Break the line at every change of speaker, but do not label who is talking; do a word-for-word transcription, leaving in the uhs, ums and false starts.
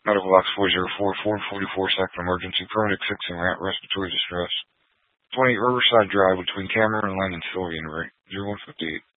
Medical box four zero four, four forty-four, second emergency, paramedic six en route, respiratory distress. twenty Riverside Drive between Cameron and Landon, Sylvian, right? zero one fifty-eight.